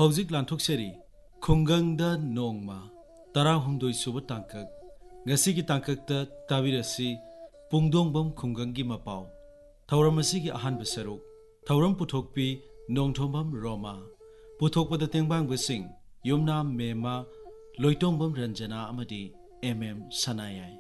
हौजिक लांथोक्सरी खुंगंगदा नोंगमा तराहुमदोई सुबह तांकक ngasi tangkakta tabirasi pungdongbam khungangi mapau thauramasi gi ahanba saruk thauram puthokpi nongthombam roma puthokpada tengbang besing yumnam mema loitongbam ranjana amadi sanayai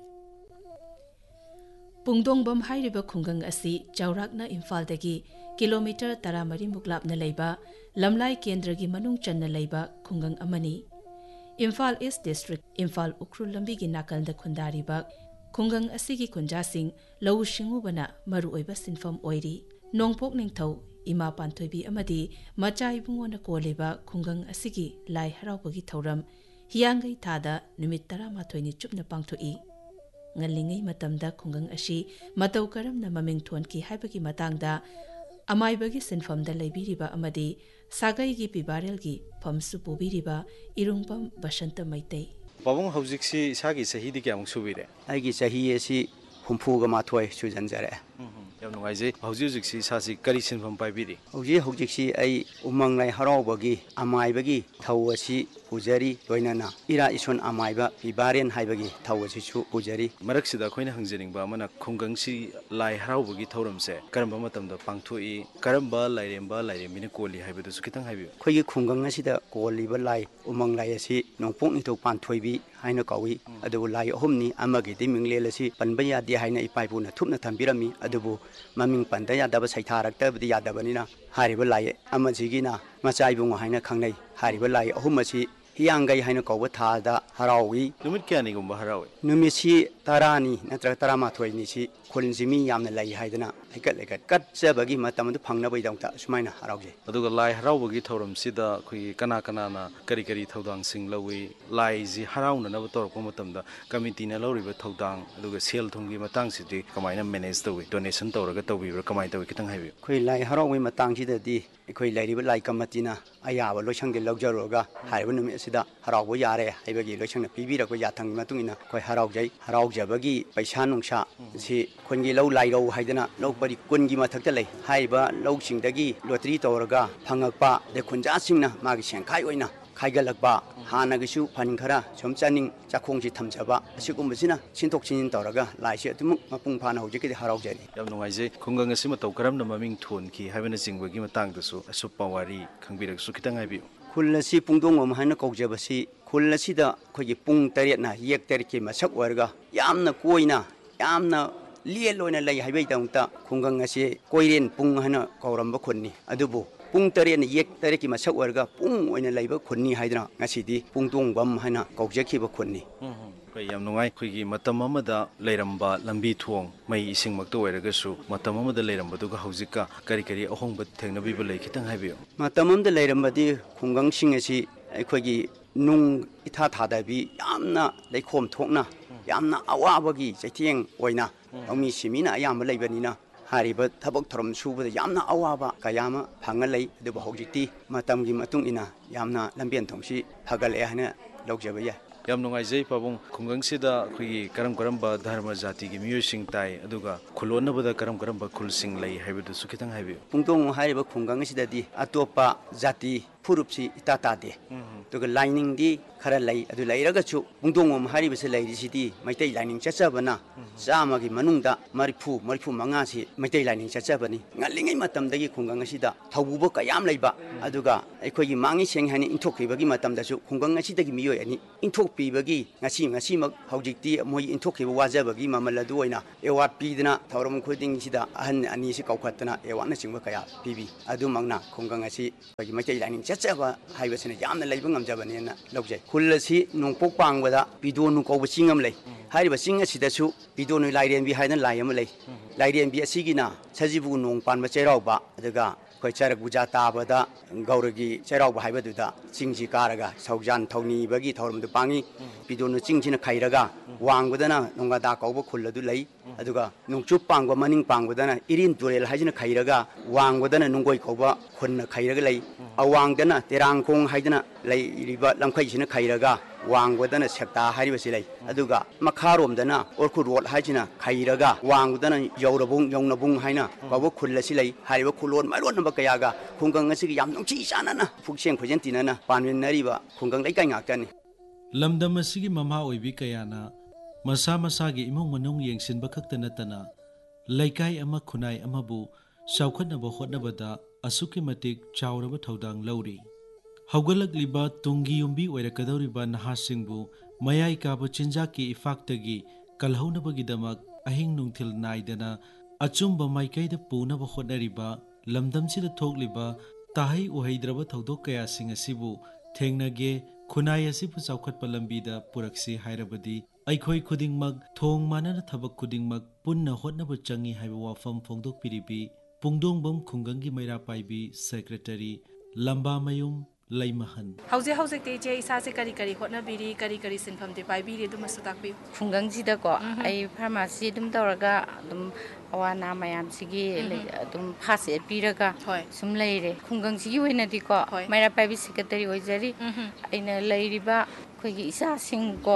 pungdongbam hairiba khungang asi chaurakna imphal dagi kilometer 13 muklapna leiba lamlai kendra gi manung channa leiba khungang amani Imphal East District, Imphal Ukrul Lambi gi nakal da khundari ba khungang asigi khunja sing lau shingu bana maru oiba sinfam oiri nongpok ningthau ima panthoibi amadi machai bungona koleba khungang asigi lai harau bagi thauram hiyangai thada numit 13 ni chupna pangthoi ngalingai matamda khungang ashi matau karamna maming thon ki haibagi matangda amai bagi sinfam da leibiriba amadi sagai gi pibarel gi famsu pobiriba irungpam basanta maitei babung hauzik si sagi sahi di kyamuk subire ai gi sahi esi humpuga mathoi sujanjare yam nungai je hauzik si sasi kari sinfam paibiri hauzik si ai umang lai harau bagi amai bagi thau asi pujari loinana ira ison amai ba pibaren hai bagi thau asi su pujari marak sida khoina hangjening ba mana khungang si lai harau bagi thauram se karamba matam da pangthoi karamba lairembi ne koli haibedu su kitang haibi khoi gi khungang asi da koli ba lai umang lai asi nongpok ni to panthoibi haina kawi adu lai ahumni amagi di minglel asi panba ya di haina ipaipu na thupna thambirami adu maming panda ya daba saitharakta bidi ya dabanina hariba lai amajigina machai bungo haina khangnai hariba lai ahum asi hiyangai haina kawba thada harawi numit kyani gumba harawi numisi tarani natra taramathoi ni si khulnjimi yamna lai haidana lekat katjabagi matam du phangna bai dangta sumaina harawje aduga lai harawbagi thauram sida khoi kana na kari thodang sing lawi lai ji harawna na torko matamda committee na lawriba thodang aduga sel thunggi matang sidi kamaina manage tawi donation tawraga tawibra kamai tawi kitang haibi khoi lai harawi matang sida di khoi lairiba lai committee na ayaba loisang de lawjaroga haiba numi sida harawbo yare haibagi loisang na pibira ko yathang matungina khoi harawjai harawjabagi paisa nungsa si khongi lau lai rau haidana lau pari kungi mathakta lei haiba lau singdagi lottery tawraga phangakpa de khunja singna magi sengkhai oina khaigalakba hanagisu phankhara somchaning chakhongji thamjaba asigumsina sintok sinin tawraga laisi atumuk mapung phana hojiki haraujani yam nungai je khungang asima taw karamna maming thon ki haibana jingbagi matang dasu asupa wari khangbirak su kitang haibi khulasi pungdongom haina kaujabasi khulasi da khogi pung taret na yek taret ki masak warga yamna koina yamna lielloina lei haibai tangta khungang ase koiren pung hana kauramba khonni adubu pung taret yek taret ki masak warga pung oina leiba khonni haidna ngasidi pungdongbam hana kaujaki ba khonni koi yam nungai khoigi matam amada leiramba lambi thuong mai ising makto oiragasu matam amada leiramba duga haujika kari ahongba thengnabi ba lei khitang haibiyo matam amada leiramba di khungang sing asi khoigi nung itha thadabi yamna leikhom thokna yamna awabagi chaitheng oina ami simina ayamba leibanina hariba thabak thoram subada yamna awaba kayama phangalei aduba hojikti matamgi matung ina yamna lambian thongsi phagal ehna lawjaba ya yam nungai jai pabung khungang sida khoi karam ba dharma jati gi miyo sing tai aduga khulona bada karam ba khul sing lei haibedu su kitang haibi pungtong hariba khungang sida di atopa jati furupsi itata de to lining di khara lai adu lairaga chu pungtong hariba se lai sidi maitai lining chachabana chama gi manungda marifu manga si maitai lining chachabani ngalingai matam dagi khungang sida thawuba kayam leiba aduga aikhoi gi mangi seng hani inthokibagi matam da chu khungang sida gi miyo ani inthokpibagi ngasi mak haujikti moi inthokhiba wajabagi mamaladu oina award pidna thawram khuding sida ahan ani si kaukhatna award na singba kaya pibi adu mangna khungang asi gi maitai lining chachaba haibasina yamna leiba ngamjabani na lawjai khulasi nongpok pangbada pidonu kawba singam lei hariba singa sidasu pidonu lairenbi haina layam lei lairenbi asigina sajibu nong panba cherauba adaga khoi charak buja tabada gauragi cherauba haibaduda singji karaga saujan thawni bagi thawramdu pangi pidonu singjina khairaga wangbadana nonga da kawba khuladu lei aduga nongchup pangba maning pangbadana irin turel hajina khairaga wangbadana nongoi kawba khunna khairaga lei awangdana terangkong haidana lei riba lamkhai sina khairaga ꯋꯥꯡꯕꯗꯅ ꯁꯦꯛꯇꯥ ꯍꯥꯏꯔꯤꯕꯁꯤ ꯂꯩ ꯑꯗꯨꯒ ꯃꯈꯥꯔꯣꯝꯗꯅ ꯑꯣꯔꯈꯨ road ꯍꯥꯏꯁꯤꯅ ꯈꯩꯔꯒ ꯋꯥꯡꯕꯗꯅ ꯌꯧꯅꯕꯨꯡ ꯍꯥꯏꯅ ꯀꯧꯕ ꯈꯨꯜ ꯑꯁꯤ ꯂꯩ ꯍꯥꯏꯔꯤꯕ ꯈꯨꯜꯂꯣꯟ ꯃꯥꯏꯔꯣꯟꯅꯕ ꯀꯌꯥꯒ ꯈꯨꯡꯒꯪ ꯑꯁꯤꯒꯤ ꯌꯥꯝ ꯅꯨꯡꯁꯤ ꯆꯥꯟꯅꯅ ꯄꯨꯛꯁꯦꯡ ꯈꯣꯏꯖꯦꯟ ꯇꯤꯟꯅꯅ ꯄꯥꯟꯃꯤꯟꯅꯔꯤꯕ ꯈꯨꯡꯒꯪ ꯂꯩꯀꯥꯏ ꯉꯥꯛꯇꯅꯤ ꯂꯝꯗꯝ ꯑꯁꯤꯒꯤ ꯃꯃꯥ ꯑꯣꯏꯕꯤ ꯀꯌꯥꯅ ꯃꯁꯥ ꯃꯁꯥꯒꯤ ꯏꯃꯨꯡ ꯃꯅꯨꯡ ꯌꯦꯡꯁꯤꯟꯕ ꯈꯛꯇ ꯅꯠꯇꯅ ꯂꯩꯀꯥꯏ ꯑꯃ ꯈꯨꯟꯅꯥꯏ ꯑꯃꯕꯨ ꯆꯥꯎꯈꯠꯅꯕ ꯍꯣꯠꯅꯕꯗ ꯑꯁꯨꯛꯀꯤ ꯃꯇꯤꯛ ꯆꯥꯎꯔꯕ ꯊꯧꯗꯥꯡ ꯂꯧꯔꯤ ꯍꯧꯒꯠꯂꯛꯂꯤꯕ ꯇꯨꯡꯒꯤ ꯌꯨꯝꯕꯤ ꯑꯣꯏꯔꯛꯀꯗꯧꯔꯤꯕ ꯅꯍꯥꯁꯤꯡꯕꯨ ꯃꯌꯥꯏ ꯀꯥꯕ ꯆꯤꯟꯖꯥꯛꯀꯤ ꯏꯐꯥꯛꯇꯒꯤ ꯀꯜꯍꯧꯅꯕꯒꯤꯗꯃꯛ ꯑꯍꯤꯡ ꯅꯨꯡꯊꯤꯜ ꯅꯥꯏꯗꯅ ꯑꯆꯨꯝꯕ ꯃꯥꯏꯀꯩꯗ ꯄꯨꯅꯕ ꯍꯣꯠꯅꯔꯤꯕ ꯂꯝꯗꯝꯁꯤꯗ ꯊꯣꯛꯂꯤꯕ ꯇꯥꯍꯩ ꯎꯍꯩꯗ꯭ꯔꯕ ꯊꯧꯗꯣꯛ ꯀꯌꯥꯁꯤꯡ ꯑꯁꯤꯕꯨ ꯊꯦꯡꯅꯒꯦ ꯈꯨꯟꯅꯥꯏ ꯑꯁꯤꯕꯨ ꯆꯥꯎꯈꯠꯄ ꯂꯝꯕꯤꯗ ꯄꯨꯔꯛꯁꯤ ꯍꯥꯏꯔꯕꯗꯤ ꯑꯩꯈꯣꯏ ꯈꯨꯗꯤꯡꯃꯛ ꯊꯣꯡ ꯃꯥꯟꯅꯅ ꯊꯕꯛ ꯈꯨꯗꯤꯡꯃꯛ ꯄꯨꯟꯅ ꯍꯣꯠꯅꯕ ꯆꯪꯏ ꯍꯥꯏꯕ ꯋꯥꯐꯝ ꯐꯣꯡꯗꯣꯛꯄꯤꯔꯤꯕꯤ ꯄꯨꯡꯗꯣꯡꯕꯝ ꯈꯨꯡꯒꯪꯒꯤ ꯃꯩꯔꯥ ꯄꯥꯏꯕꯤ ꯁꯦꯀ꯭ꯔꯦꯇꯔꯤ ꯂꯝꯕꯥꯃꯌꯨꯝ ꯂꯩꯃꯍꯟ ꯍꯧꯖꯤꯛꯇꯤ ꯏꯆꯦ ꯏꯁꯥꯁꯦ ꯀꯔꯤ ꯍꯣꯠꯅꯕꯤꯔꯤ ꯀꯔꯤ ꯁꯤꯟꯐꯝꯗꯤ ꯄꯥꯏꯕꯤꯔꯤ ꯑꯗꯨꯃꯁꯨ ꯇꯥꯛꯄꯤꯌꯨ ꯈꯨꯡꯒꯪꯁꯤꯗꯀꯣ ꯑꯩ ꯐꯥꯔꯃꯥꯁꯤ ꯑꯗꯨꯝ ꯇꯧꯔꯒ ꯑꯗꯨꯝ ꯑꯋꯥ ꯑꯅꯥ ꯃꯌꯥꯝꯁꯤꯒꯤ ꯑꯗꯨꯝ ꯐꯥꯔꯁ ꯑꯦꯗ ꯄꯤꯔꯒ ꯁꯨꯝ ꯂꯩꯔꯦ ꯈꯨꯡꯒꯪꯁꯤꯒꯤ ꯑꯣꯏꯅꯗꯤꯀꯣ ꯃꯩꯔꯥ ꯄꯥꯏꯕꯤ ꯁꯦꯀ꯭ꯔꯦꯇꯔꯤ ꯑꯣꯏꯖꯔꯤ ꯑꯩꯅ ꯂꯩꯔꯤꯕ ꯑꯩꯈꯣꯏꯒꯤ ꯏꯆꯥꯁꯤꯡꯀꯣ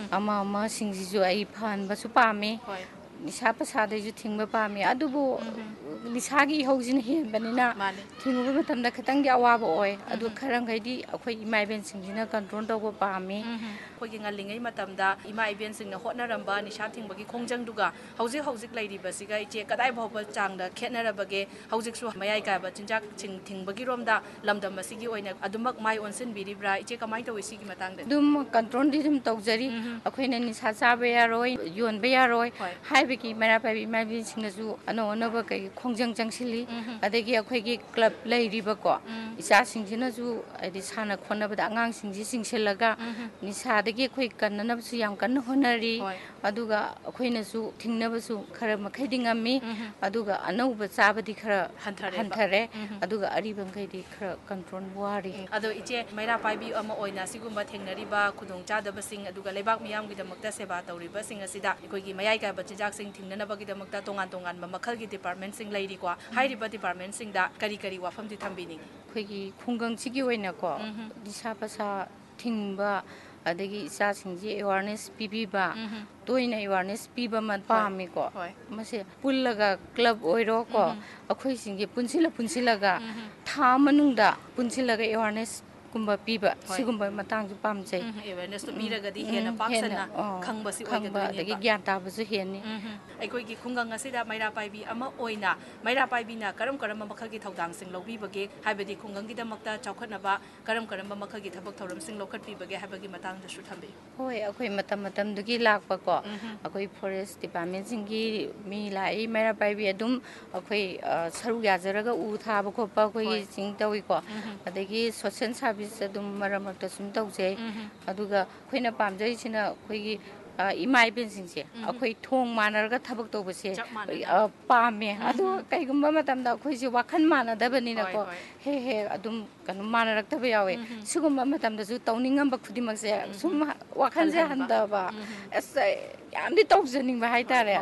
ꯑꯃꯁꯤꯡꯁꯤꯁꯨ ꯑꯩ ꯐꯍꯟꯕꯁꯨ ꯄꯥꯝꯃꯤ ꯅꯤꯁꯥ ꯄꯁꯥꯗꯩꯁꯨ ꯊꯤꯡꯕ ꯄꯥꯝꯃꯤ ꯑꯗꯨꯕꯨ ꯅꯤꯁꯥꯒꯤ ꯏꯍꯧꯁꯤꯅ ꯍꯦꯟꯕꯅꯤꯅ ꯊꯤꯡꯉꯨꯕ ꯃꯇꯝꯗ ꯈꯤꯇꯪꯗꯤ ꯑꯋꯥꯕ ꯑꯣꯏ ꯑꯗꯨ ꯈꯔꯝꯈꯩꯗꯤ ꯑꯩꯈꯣꯏ ꯏꯃꯥ ꯏꯕꯦꯟꯁꯤꯡꯁꯤꯅ ꯀꯟꯇ꯭ꯔꯣꯜ ꯇꯧꯕ ꯄꯥꯝꯃꯤ ꯑꯩꯈꯣꯏꯒꯤ ꯉꯜꯂꯤꯉꯩ ꯃꯇꯝꯗ ꯏꯃꯥ ꯏꯕꯦꯟꯁꯤꯡꯅ ꯍꯣꯠꯅꯔꯝꯕ ꯅꯤꯁꯥ ꯊꯤꯡꯕꯒꯤ ꯈꯣꯡꯖꯪꯗꯨꯒ ꯍꯧꯖꯤꯛ ꯂꯩꯔꯤꯕꯁꯤꯒ ꯏꯆे ꯀꯗꯥꯏ ꯐꯥꯎꯕ ꯆꯥꯡꯗ ꯈꯦꯠꯅꯔꯕꯒꯦ ꯍꯧꯖꯤꯛꯁꯨ ꯃꯌꯥꯏ ꯀꯥꯏꯕ ꯆꯤꯟꯖꯥꯛꯁꯤꯡ ꯊꯤꯡꯕꯒꯤꯔꯣꯝꯗ ꯂꯝꯗꯝ ꯑꯁꯤꯒꯤ ꯑꯣꯏꯅ ꯑꯗꯨꯃꯛ ꯃꯥꯏ ꯑꯣꯟꯁꯤꯟꯕꯤꯔꯤꯕ꯭ꯔꯥ ꯏꯆꯦ ꯀꯃꯥꯏꯅ ꯇꯧꯏ ꯁꯤꯒꯤ ꯃꯇꯥꯡꯗ ꯑꯗꯨꯝ ꯀꯟꯇ꯭ꯔꯣꯜꯗꯤ ꯑꯗꯨꯝ ꯇꯧꯖꯔꯤ ꯑꯩꯈꯣꯏꯅ ꯅꯤꯁꯥ ꯆꯥꯕ ꯌꯥꯔꯣꯏ ꯌꯣꯟꯕ ꯌꯥꯔꯣꯏ ꯍꯥꯏꯕꯒꯤ ꯃꯩꯔꯥ ꯄꯥꯏꯕꯤ ꯏꯃꯥ ꯏꯕꯦꯟꯁꯤꯡꯅꯁꯨ ꯑꯅꯧ ꯑꯅꯧꯕ ꯀꯩ ꯈꯣꯡꯖꯪ ꯆꯪꯁꯤꯜꯂꯤ ꯑꯗꯒꯤ ꯑꯩꯈꯣꯏꯒꯤ ꯀ꯭ꯂꯕ ꯂꯩꯔꯤꯕꯀꯣ ꯏꯆꯥꯁꯤꯡꯁꯤꯅꯁꯨ ꯍꯥꯏꯗꯤ ꯁꯥꯟꯅ ꯈꯣꯠꯅꯕꯗ ꯑꯉꯥꯡꯁꯤꯡꯁꯤ ꯆꯤꯡꯁꯤꯜꯂꯒ ꯅꯤꯁꯥꯗꯒꯤ ꯑꯩꯈꯣꯏ ꯀꯟꯅꯅꯕꯁꯨ ꯌꯥꯝ ꯀꯟꯅ ꯍꯣꯠꯅꯔꯤ ꯑꯗꯨꯒ ꯑꯩꯈꯣꯏꯅꯁꯨ ꯊꯤꯡꯅꯕꯁꯨ ꯈꯔ ꯃꯈꯩꯗꯤ ꯉꯝꯃꯤ ꯑꯗꯨꯒ ꯑꯅꯧꯕ ꯆꯥꯕꯗꯤ ꯈꯔ ꯍꯟꯊꯔꯦ ꯑꯗꯨꯒ ꯑꯔꯤꯕꯈꯩꯗꯤ ꯈꯔ ꯀꯟꯇ꯭ꯔꯣꯜ ꯋꯥꯔꯤ ꯑꯗꯣ ꯏꯆꯦ ꯃꯩꯔꯥ ꯄꯥꯏꯕꯤ ꯑꯃ ꯑꯣꯏꯅ ꯁꯤꯒꯨꯝꯕ ꯊꯦꯡꯅꯔꯤꯕ ꯈꯨꯗꯣꯡꯆꯥꯗꯕꯁꯤꯡ ꯑꯗꯨꯒ ꯂꯩꯕꯥꯛ ꯃꯤꯌꯥꯝꯒꯤꯗꯃꯛꯇ ꯁꯦꯕꯥ ꯇꯧꯔꯤꯕꯁꯤꯡ ꯑꯁꯤꯗ ꯑꯩꯈꯣꯏꯒꯤ ꯃꯌꯥꯏ ꯀꯥꯏꯕ ꯆꯤꯟꯖꯥꯛꯁꯤꯡ ꯊꯤꯡꯅꯅꯕꯒꯤꯗꯃꯛꯇ ꯇꯣꯉꯥꯟꯕ ꯃꯈꯜꯒꯤ ꯗꯤꯄꯥꯔꯠꯃꯦꯟꯠꯁꯤꯡ ꯂꯩꯔꯤꯀꯣ ꯍꯥꯏꯔꯤꯕ ꯗꯤꯄꯥꯔꯠꯃꯦꯟꯠꯁꯤꯡꯗ ꯀꯔꯤ ꯋꯥꯐꯝꯗꯤ ꯊꯝꯕꯤꯅꯤꯡꯉꯤ ꯑꯩꯈꯣꯏꯒꯤ ꯈꯨꯡꯒꯪꯁꯤꯒꯤ ꯑꯣꯏꯅꯀꯣ ꯅꯤꯁꯥ ꯄꯁꯥ ꯊꯤꯡꯕ ꯑꯗꯒꯤ ꯏꯆꯥꯁꯤꯡꯁꯤ ꯑꯦꯋꯥꯔꯅꯦꯁ ꯄꯤꯕꯤꯕ ꯇꯣꯏꯅ ꯑꯦꯋꯥꯔꯅꯦꯁ ꯄꯤꯕ ꯑꯃ ꯄꯥꯝꯃꯤꯀꯣ ꯃꯁꯤ ꯄꯨꯜꯂꯒ ꯀ꯭ꯂꯕ ꯑꯣꯏꯔꯣꯀꯣ ꯑꯩꯈꯣꯏꯁꯤꯡꯁꯦ ꯄꯨꯟꯁꯤꯜꯂꯒ ꯊꯥ ꯃꯅꯨꯡꯗ ꯄꯨꯟꯁꯤꯜꯂꯒ ꯑꯦꯋꯥꯔꯅꯦꯁ ꯀꯨꯝꯕ ꯄꯤꯕ ꯁꯤꯒꯨꯝꯕ ꯃꯇꯥꯡꯁꯨ ꯄꯥꯝꯖꯩ ꯑꯦꯋꯦꯌꯔꯅꯦꯁꯇꯨ ꯄꯤꯔꯒꯗꯤ ꯍꯦꯟꯅ ꯄꯥꯛꯁꯟꯅ ꯈꯪꯕꯁꯤ ꯑꯣꯏꯒꯗꯣꯏꯅꯦꯕ ꯑꯗꯒꯤ ꯒ꯭ꯌꯥꯟ ꯇꯥꯕꯁꯨ ꯍꯦꯟꯅꯤ ꯑꯩꯈꯣꯏꯒꯤ ꯈꯨꯡꯒꯪ ꯑꯁꯤꯗ ꯃꯩꯔꯥ ꯄꯥꯏꯕꯤ ꯑꯃ ꯑꯣꯏꯅ ꯃꯩꯔꯥ ꯄꯥꯏꯕꯤꯅ ꯀꯔꯝꯕ ꯃꯈꯜꯒꯤ ꯊꯧꯗꯥꯡꯁꯤꯡ ꯂꯧꯕꯤꯕꯒꯦ ꯍꯥꯏꯕꯗꯤ ꯈꯨꯡꯒꯪꯒꯤꯗꯃꯛꯇ ꯆꯥꯎꯈꯠꯅꯕ ꯀꯔꯝꯕ ꯃꯈꯜꯒꯤ ꯊꯕꯛ ꯊꯧꯔꯝꯁꯤꯡ ꯂꯧꯈꯠꯄꯤꯕꯒꯦ ꯍꯥꯏꯕꯒꯤ ꯃꯇꯥꯡꯗꯁꯨ ꯊꯝꯕꯤꯌꯨ ꯍꯣꯏ ꯑꯩꯈꯣꯏ ꯃꯇꯝꯗꯨꯒꯤ ꯂꯥꯛꯄꯀꯣ ꯑꯩꯈꯣꯏ ꯐꯣꯔꯦꯁ ꯗꯤꯄꯥꯔꯠꯃꯦꯟꯠꯁꯤꯡꯒꯤ ꯃꯤ ꯂꯥꯛꯏ ꯃꯩꯔꯥ ꯄꯥꯏꯕꯤ ꯑꯗꯨꯝ ꯑꯩꯈꯣꯏ ꯁꯔꯨꯛ ꯌꯥꯖꯔꯒ ꯎ ꯊꯥꯕ ꯈꯣꯠꯄ ꯑꯩꯈꯣꯏꯒꯤ ꯆꯤꯡ ꯇꯧꯏꯀꯣ ꯑꯗꯒꯤ ꯁꯣꯁꯤꯌꯦꯜ ꯁꯥꯔꯚꯤꯁ ꯑꯗꯨꯝ ꯃꯔꯛꯇ ꯁꯨꯝ ꯇꯧꯖꯩ ꯑꯗꯨꯒ ꯑꯩꯈꯣꯏꯅ ꯄꯥꯝꯖꯔꯤꯁꯤꯅ ꯑꯩꯈꯣꯏꯒꯤ ꯏꯃꯥ ꯏꯕꯦꯟꯁꯤꯡꯁꯦ ꯑꯩꯈꯣꯏ ꯊꯣꯡ ꯃꯥꯟꯅꯔꯒ ꯊꯕꯛ ꯇꯧꯕꯁꯦ ꯄꯥꯝꯃꯦ ꯑꯗꯣ ꯀꯩꯒꯨꯝꯕ ꯃꯇꯝꯗ ꯑꯩꯈꯣꯏꯁꯦ ꯋꯥꯈꯜ ꯃꯥꯟꯅꯗꯕꯅꯤꯅꯀꯣ ꯍꯦꯛ ꯑꯗꯨꯝ ꯀꯩꯅꯣ ꯃꯥꯟꯅꯔꯛꯇꯕ ꯌꯥꯎꯋꯦ ꯁꯤꯒꯨꯝꯕ ꯃꯇꯝꯗꯁꯨ ꯇꯧꯅꯤꯡꯉꯝꯕ ꯈꯨꯗꯤꯡꯃꯛꯁꯦ ꯁꯨꯝ ꯋꯥꯈꯜꯁꯦ ꯍꯟꯊꯕ ꯑꯁ ꯌꯥꯝꯗꯤ ꯇꯧꯖꯅꯤꯡꯕ ꯍꯥꯏꯇꯥꯔꯦ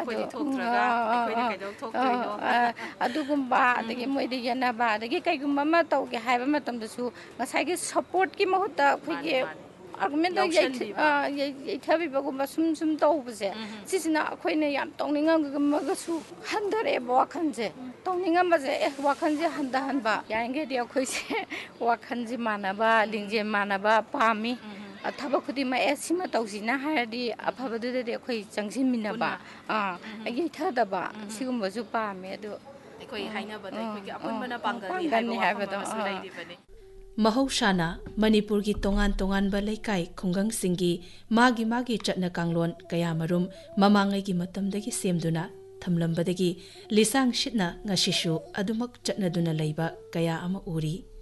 ꯑꯗꯨꯒꯨꯝꯕ ꯑꯗꯒꯤ ꯃꯣꯏꯗ ꯌꯦꯟꯅꯕ ꯑꯗꯒꯤ ꯀꯩꯒꯨꯝꯕ ꯑꯃ ꯇꯧꯒꯦ ꯍꯥꯏꯕ ꯃꯇꯝꯗꯁꯨ ꯉꯁꯥꯏꯒꯤ ꯁꯞꯄꯣꯔꯠꯀꯤ ꯃꯍꯨꯠꯇ ꯑꯩꯈꯣꯏꯒꯤ ꯑꯥꯔꯒꯨꯃꯦꯟꯗ ꯌꯩꯊꯕꯤꯕꯒꯨꯝꯕ ꯁꯨꯝ ꯇꯧꯕꯁꯦ ꯁꯤꯁꯤꯅ ꯑꯩꯈꯣꯏꯅ ꯌꯥꯝ ꯇꯧꯅꯤꯡꯉꯝꯃꯒꯁꯨ ꯍꯟꯊꯔꯛꯑꯦꯕ ꯋꯥꯈꯜꯁꯦ ꯇꯧꯅꯤꯡꯉꯝꯕꯁꯦ ꯋꯥꯈꯜꯁꯦ ꯍꯟꯊꯍꯟꯕ ꯌꯥꯔꯤꯈꯩꯗꯤ ꯑꯩꯈꯣꯏꯁꯦ ꯋꯥꯈꯜꯁꯦ ꯃꯥꯟꯅꯕ ꯂꯤꯡꯖꯦꯜ ꯃꯥꯟꯅꯕ ꯄꯥꯝꯃꯤ ꯊꯕꯛ ꯈꯨꯗꯤꯡꯃꯛ ꯁꯤꯃ ꯇꯧꯁꯤꯅ ꯍꯥꯏꯔꯗꯤ ꯑꯐꯕꯗꯨꯗꯗꯤ ꯑꯩꯈꯣই ꯆꯪꯁꯤꯟꯃꯤꯟꯅꯕ ꯌꯩꯊꯗꯕ ꯁꯤꯒꯨꯝꯕꯁꯨ ꯄꯥꯝꯃꯦ ꯑꯗꯣ ꯑꯩꯈꯣꯏ ꯍꯥꯏꯅꯕꯗ ꯑꯩꯈꯣꯏꯒꯤ ꯑꯄꯨꯟꯕꯅ ꯄꯥꯡꯒꯜꯅꯤ ꯍꯥꯏꯕ ꯋꯥꯐꯝ ꯑꯃꯁꯨ ꯂꯩꯔꯤꯕꯅꯤ ꯃꯍꯧꯁꯥꯅ ꯃꯅꯤꯄꯨꯔꯒꯤ ꯇꯣꯉꯥꯟꯕ ꯂꯩꯀꯥꯏ ꯈꯨꯡꯒꯪꯁꯤꯡꯒꯤ ꯃꯥꯒꯤ ꯆꯠꯅ ꯀꯥꯡꯂꯣꯟ ꯀꯌꯥꯃꯔꯨꯝ ꯃꯃꯥꯡꯉꯩꯒꯤ ꯃꯇꯝꯗꯒꯤ ꯁꯦꯝꯗꯨꯅ ꯊꯝꯂꯝꯕꯗꯒꯤ ꯂꯤꯁꯥꯡ ꯁꯤꯠꯅ ꯉꯁꯤꯁꯨ ꯑꯗꯨꯃꯛ ꯆꯠꯅꯗꯨꯅ ꯂꯩꯕ ꯀꯌꯥ ꯑꯃ ꯎꯔꯤ